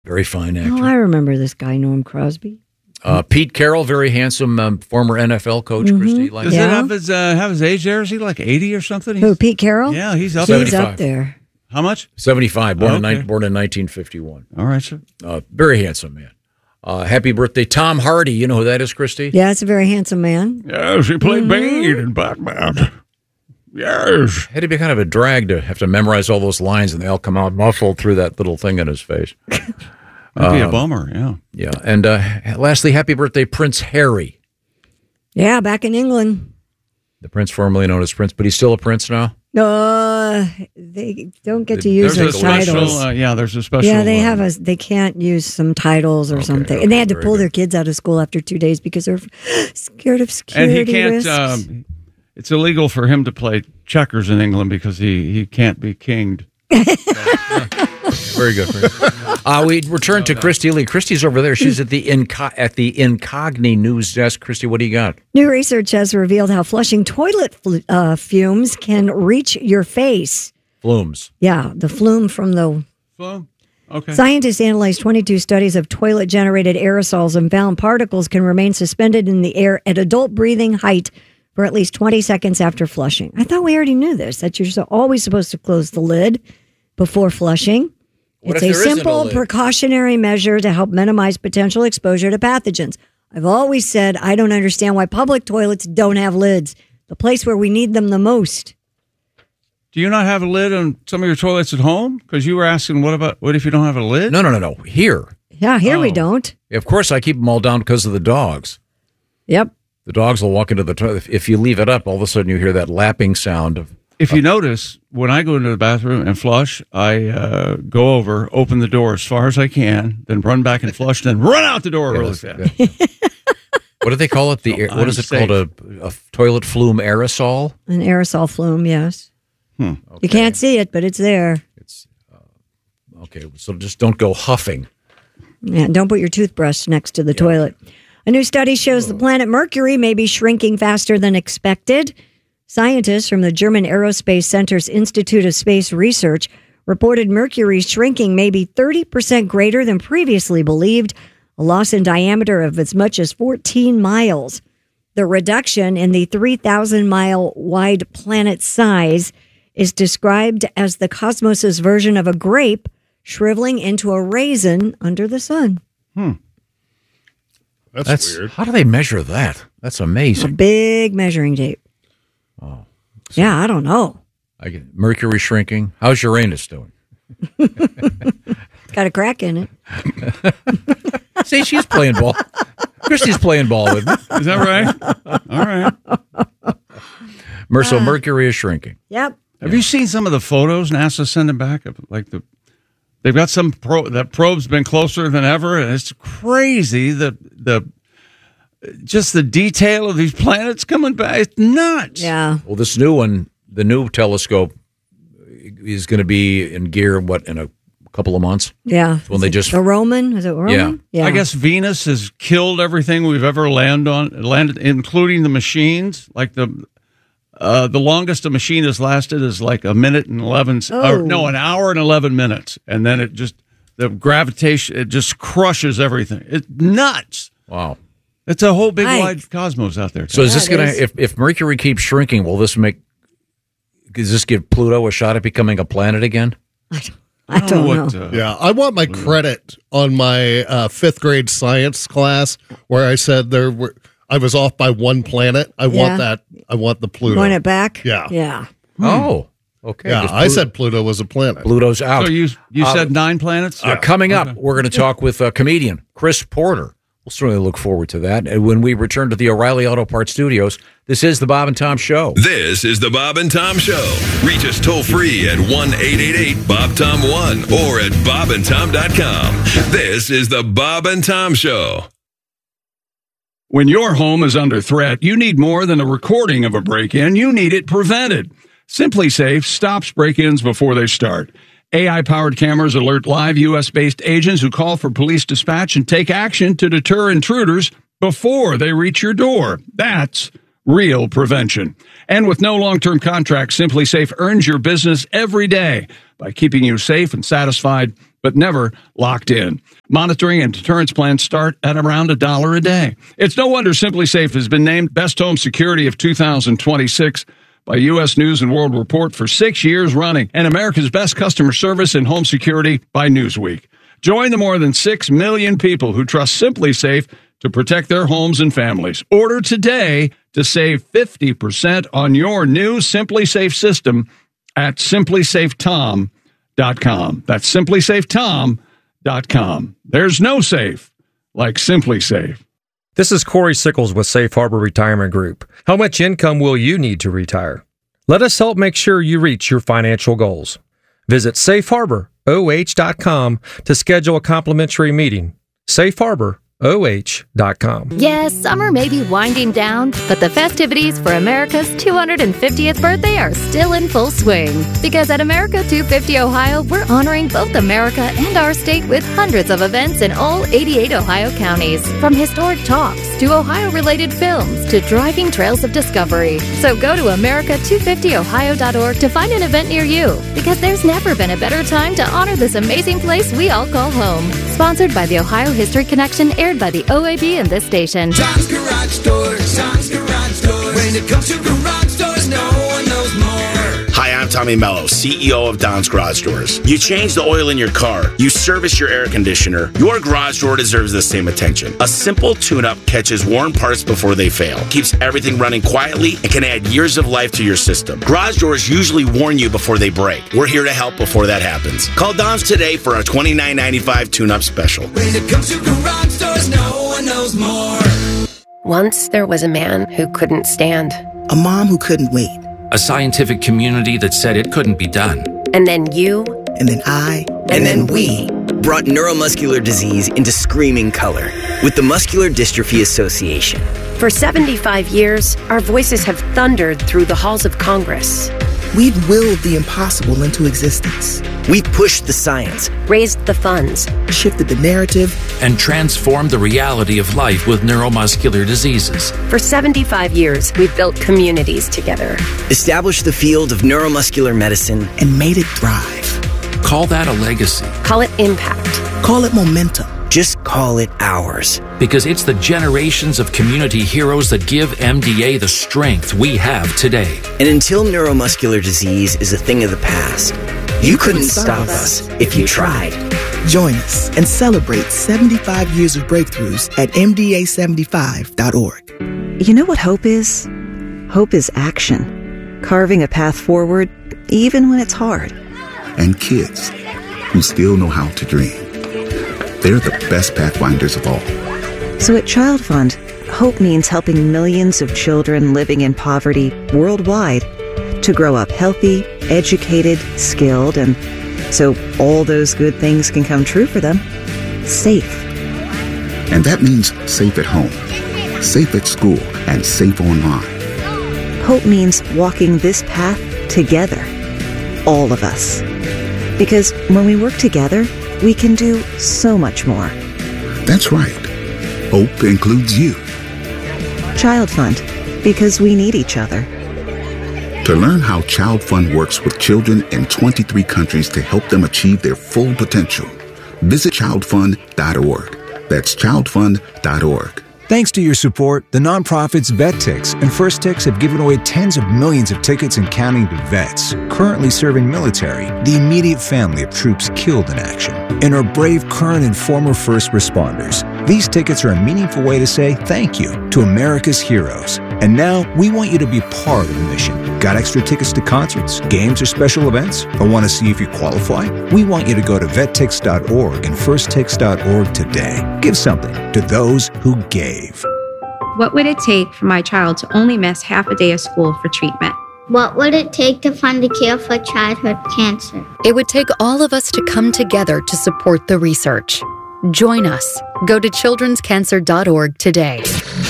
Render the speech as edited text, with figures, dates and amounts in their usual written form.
Very fine actor. Oh, I remember this guy, Norm Crosby. Pete Carroll, very handsome former NFL coach, Christy. Like Does it have his age there? Is he like 80 or something? Who, Pete Carroll? Yeah, he's up, He's up there. How much? 75, born in 1951. All right, sir. Very handsome man. Happy birthday, Tom Hardy. You know who that is, Christy? Yeah, it's a very handsome man. Yes, he played Bane in Batman. Yes. Had to be kind of a drag to have to memorize all those lines, and they all come out muffled through that little thing in his face. That'd be a bummer, yeah. Yeah, and lastly, happy birthday, Prince Harry. Yeah, back in England. The prince formerly known as Prince, but he's still a prince now? No, they don't get to use There's those a special, titles. there's a special. Yeah, they can't use some titles or something. And they had to pull their kids out of school after 2 days because they're scared of security and he can't, risks. It's illegal for him to play checkers in England because he can't be kinged. Very good. We return to Christy Lee. Christy's over there. She's at the Incogni news desk. Christy, what do you got? New research has revealed how flushing toilet fumes can reach your face. Flumes. Yeah, the flume from the... Flume? Okay. Scientists analyzed 22 studies of toilet-generated aerosols and found particles can remain suspended in the air at adult breathing height for at least 20 seconds after flushing. I thought we already knew this, that you're always supposed to close the lid before flushing. It's a simple precautionary measure to help minimize potential exposure to pathogens. I've always said I don't understand why public toilets don't have lids, the place where we need them the most. Do you not have a lid on some of your toilets at home? Because you were asking, what if you don't have a lid? No. Here. Yeah, here we don't. Of course, I keep them all down because of the dogs. Yep. The dogs will walk into the toilet. If you leave it up, all of a sudden you hear that lapping sound of... If you notice, when I go into the bathroom and flush, I go over, open the door as far as I can, then run back and flush, then run out the door really fast. What do they call it? What is it called? A toilet flume aerosol? An aerosol flume, yes. Okay. You can't see it, but it's there. It's okay, so just don't go huffing. Yeah, don't put your toothbrush next to the toilet. A new study shows the planet Mercury may be shrinking faster than expected. Scientists from the German Aerospace Center's Institute of Space Research reported Mercury's shrinking may be 30% greater than previously believed, a loss in diameter of as much as 14 miles. The reduction in the 3,000-mile wide planet size is described as the cosmos's version of a grape shriveling into a raisin under the sun. That's weird. How do they measure that? That's amazing. A big measuring tape. Oh. Yeah, I don't know. Mercury shrinking. How's Uranus doing? Got a crack in it. See, she's playing ball. Christy's playing ball with me. Is that right? All right. Mercury is shrinking. Yep. Have you seen some of the photos NASA sending back? They've got some that probe's been closer than ever, and it's crazy. Just the detail of these planets coming back, it's nuts. Yeah. Well, this new one, the new telescope, is going to be in gear. In a couple of months? Yeah. When they just the Roman, is it Roman? Yeah. I guess Venus has killed everything we've ever landed, including the machines. Like the longest a machine has lasted is like a minute and 11. An hour and 11 minutes, and then the gravitation it just crushes everything. It's nuts. Wow. It's a whole big wide cosmos out there. So is this going to, if Mercury keeps shrinking, does this give Pluto a shot at becoming a planet again? I don't know. Yeah, I want my credit on my fifth grade science class where I said I was off by one planet. I want that. I want the Pluto. Want it back? Yeah. Yeah. Oh, okay. Yeah, I said Pluto was a planet. Pluto's out. So you said 9 planets? Coming up, we're going to talk with comedian Chris Porter. We'll certainly look forward to that. And when we return to the O'Reilly Auto Parts Studios, this is the Bob and Tom Show. This is the Bob and Tom Show. Reach us toll free at 1-888-BOB-TOM-1 or at bobandtom.com. This is the Bob and Tom Show. When your home is under threat, you need more than a recording of a break-in. You need it prevented. SimpliSafe stops break-ins before they start. AI-powered cameras alert live U.S.-based agents who call for police dispatch and take action to deter intruders before they reach your door. That's real prevention. And with no long-term contract, SimpliSafe earns your business every day by keeping you safe and satisfied but never locked in. Monitoring and deterrence plans start at around $1 a day. It's no wonder Simply Safe has been named Best Home Security of 2026 by U.S. News and World Report for 6 years running, and America's Best Customer Service in Home Security by Newsweek. Join the more than 6 million people who trust Simply Safe to protect their homes and families. Order today to save 50% on your new Simply Safe system at simplysafetom.com. That's simplysafetom.com. There's no safe like Simply Safe. This is Corey Sickles with Safe Harbor Retirement Group. How much income will you need to retire? Let us help make sure you reach your financial goals. Visit safeharboroh.com to schedule a complimentary meeting. safeharboroh.com. Yes, summer may be winding down, but the festivities for America's 250th birthday are still in full swing. Because at America 250 Ohio, we're honoring both America and our state with hundreds of events in all 88 Ohio counties. From historic talks to Ohio-related films to driving trails of discovery. So go to America250Ohio.org to find an event near you. Because there's never been a better time to honor this amazing place we all call home. Sponsored by the Ohio History Connection, aired by the OAB and this station. Tom's Garage Doors. Tom's Garage Doors. When it comes to garage doors, no one knows more. Hi, I'm Tommy Mello, CEO of Don's Garage Doors. You change the oil in your car, you service your air conditioner, your garage door deserves the same attention. A simple tune-up catches worn parts before they fail, keeps everything running quietly, and can add years of life to your system. Garage doors usually warn you before they break. We're here to help before that happens. Call Don's today for our $29.95 tune-up special. When it comes to garage doors, no one knows more. Once there was a man who couldn't stand. A mom who couldn't wait. A scientific community that said it couldn't be done. And then you. And then I. And then we. Brought neuromuscular disease into screaming color with the Muscular Dystrophy Association. For 75 years, our voices have thundered through the halls of Congress. We've willed the impossible into existence. We've pushed the science, raised the funds, shifted the narrative, and transformed the reality of life with neuromuscular diseases. For 75 years, we've built communities together, established the field of neuromuscular medicine, and made it thrive. Call that a legacy. Call it impact. Call it momentum. Just call it ours. Because it's the generations of community heroes that give MDA the strength we have today. And until neuromuscular disease is a thing of the past, you couldn't stop us if you tried. Join us and celebrate 75 years of breakthroughs at MDA75.org. You know what hope is? Hope is action. Carving a path forward, even when it's hard. And kids who still know how to dream. They're the best pathfinders of all. So at Child Fund, hope means helping millions of children living in poverty worldwide to grow up healthy, educated, skilled, and so all those good things can come true for them, safe. And that means safe at home, safe at school, and safe online. Hope means walking this path together, all of us. Because when we work together, we can do so much more. That's right. Hope includes you. Child Fund, because we need each other. To learn how Child Fund works with children in 23 countries to help them achieve their full potential, visit childfund.org. That's childfund.org. Thanks to your support, the nonprofits VetTix and First Tix have given away tens of millions of tickets and counting to vets currently serving military, the immediate family of troops killed in action, and our brave current and former first responders. These tickets are a meaningful way to say thank you to America's heroes. And now we want you to be part of the mission. Got extra tickets to concerts, games, or special events? Or want to see if you qualify? We want you to go to vettix.org and firsttix.org today. Give something to those who gave. What would it take for my child to only miss half a day of school for treatment? What would it take to fund a cure for childhood cancer? It would take all of us to come together to support the research. Join us. Go to childrenscancer.org today.